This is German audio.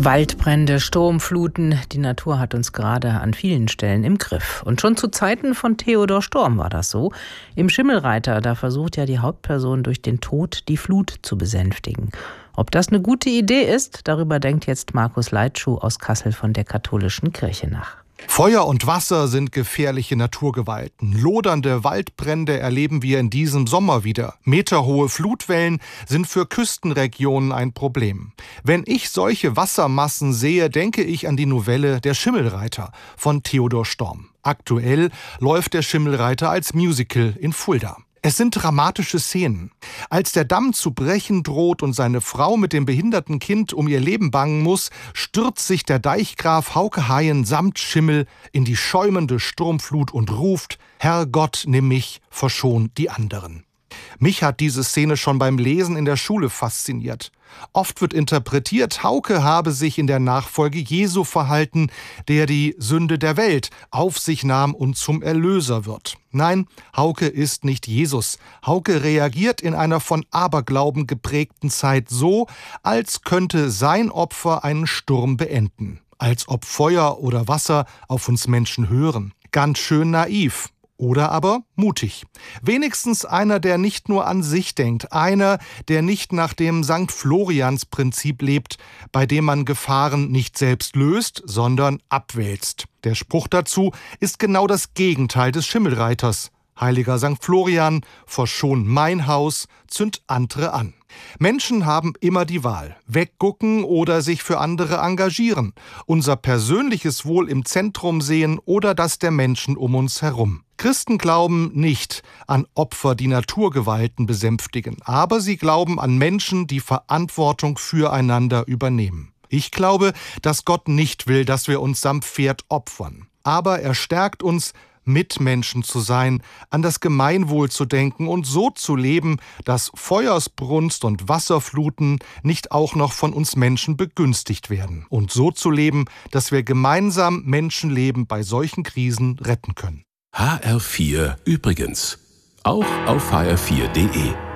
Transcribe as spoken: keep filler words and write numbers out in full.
Waldbrände, Sturmfluten, die Natur hat uns gerade an vielen Stellen im Griff. Und schon zu Zeiten von Theodor Storm war das so. Im Schimmelreiter, da versucht ja die Hauptperson durch den Tod die Flut zu besänftigen. Ob das eine gute Idee ist, darüber denkt jetzt Markus Leitschuh aus Kassel von der Katholischen Kirche nach. Feuer und Wasser sind gefährliche Naturgewalten. Lodernde Waldbrände erleben wir in diesem Sommer wieder. Meterhohe Flutwellen sind für Küstenregionen ein Problem. Wenn ich solche Wassermassen sehe, denke ich an die Novelle Der Schimmelreiter von Theodor Storm. Aktuell läuft Der Schimmelreiter als Musical in Fulda. Es sind dramatische Szenen. Als der Damm zu brechen droht und seine Frau mit dem behinderten Kind um ihr Leben bangen muss, stürzt sich der Deichgraf Hauke Haien samt Schimmel in die schäumende Sturmflut und ruft: Herr Gott, nimm mich, verschon die anderen. Mich hat diese Szene schon beim Lesen in der Schule fasziniert. Oft wird interpretiert, Hauke habe sich in der Nachfolge Jesu verhalten, der die Sünde der Welt auf sich nahm und zum Erlöser wird. Nein, Hauke ist nicht Jesus. Hauke reagiert in einer von Aberglauben geprägten Zeit so, als könnte sein Opfer einen Sturm beenden. Als ob Feuer oder Wasser auf uns Menschen hören. Ganz schön naiv. Oder aber mutig. Wenigstens einer, der nicht nur an sich denkt. Einer, der nicht nach dem Sankt Florians-Prinzip lebt, bei dem man Gefahren nicht selbst löst, sondern abwälzt. Der Spruch dazu ist genau das Gegenteil des Schimmelreiters. Heiliger Sankt Florian, verschon mein Haus, zünd andere an. Menschen haben immer die Wahl, weggucken oder sich für andere engagieren, unser persönliches Wohl im Zentrum sehen oder das der Menschen um uns herum. Christen glauben nicht an Opfer, die Naturgewalten besänftigen, aber sie glauben an Menschen, die Verantwortung füreinander übernehmen. Ich glaube, dass Gott nicht will, dass wir uns samt Pferd opfern, aber er stärkt uns, Mitmenschen zu sein, an das Gemeinwohl zu denken und so zu leben, dass Feuersbrunst und Wasserfluten nicht auch noch von uns Menschen begünstigt werden. Und so zu leben, dass wir gemeinsam Menschenleben bei solchen Krisen retten können. H R vier übrigens. Auch auf h r vier punkt d e.